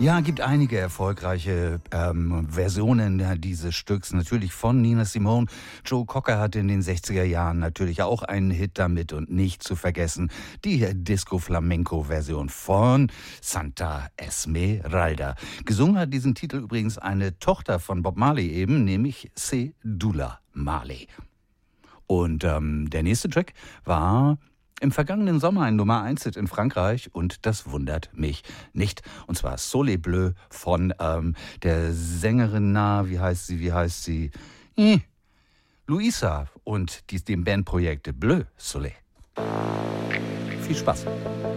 Ja, gibt einige erfolgreiche Versionen dieses Stücks. Natürlich von Nina Simone. Joe Cocker hatte in den 60er Jahren natürlich auch einen Hit damit und nicht zu vergessen die Disco-Flamenco-Version von Santa Esmeralda. Gesungen hat diesen Titel übrigens eine Tochter von Bob Marley eben, nämlich Sedula Marley. Und der nächste Track war im vergangenen Sommer ein Nummer-1-Hit in Frankreich und das wundert mich nicht. Und zwar Soleil Bleu von der Sängerin, wie heißt sie? Luisa und dem Bandprojekt Bleu Soleil. Viel Spaß.